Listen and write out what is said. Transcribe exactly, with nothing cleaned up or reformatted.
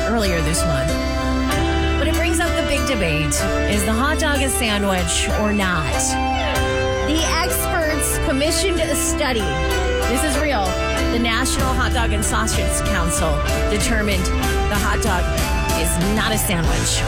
earlier this month. But it brings up the big debate. Is the hot dog a sandwich or not? The experts commissioned a study. This is real. The National Hot Dog and Sausage Council determined the hot dog is not a sandwich.